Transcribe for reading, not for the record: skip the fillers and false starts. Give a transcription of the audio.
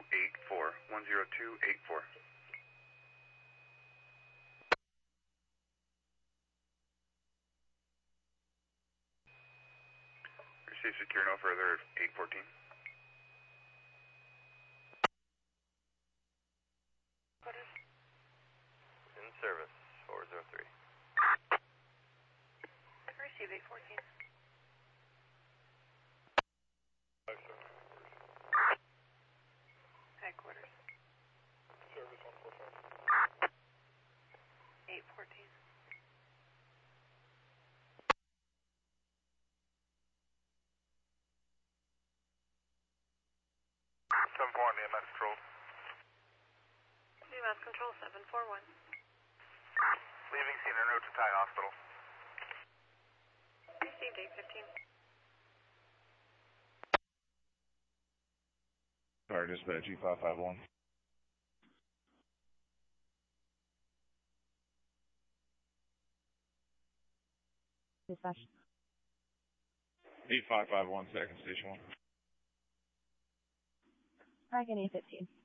10284. 10284. Receive secure no further at 814. In service, 403. Receive 814. Headquarters. Service 145. 814. EMS control. EMS control 741. Leaving scene en route to Thai Hospital. Received 815. Fire dispatch E551. Dispatch. E551, second station 1. Dragon A15.